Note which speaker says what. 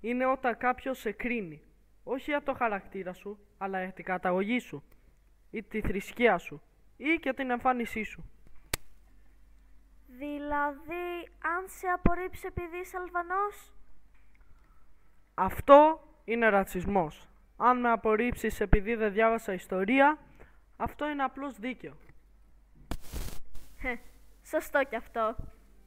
Speaker 1: είναι όταν κάποιος σε κρίνει. Όχι για το χαρακτήρα σου, αλλά για την καταγωγή σου, ή τη θρησκεία σου, ή και την εμφάνισή σου.
Speaker 2: Δηλαδή, αν σε απορρίψει επειδή είσαι Αλβανός?
Speaker 1: Αυτό είναι ρατσισμός. Αν με απορρίψεις επειδή δεν διάβασα ιστορία, αυτό είναι απλώς δίκαιο.
Speaker 2: Σωστό κι αυτό.